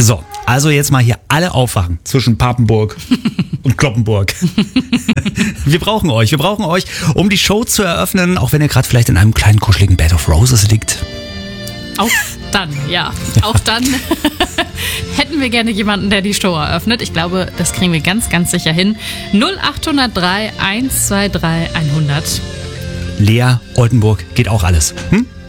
So, also jetzt mal hier alle aufwachen zwischen Papenburg und Cloppenburg. Wir brauchen euch, um die Show zu eröffnen, auch wenn ihr gerade vielleicht in einem kleinen kuscheligen Bed of Roses liegt. Auch dann hätten wir gerne jemanden, der die Show eröffnet. Ich glaube, das kriegen wir ganz, ganz sicher hin. 0803 123 100. Lea, Oldenburg, geht auch alles. Hm?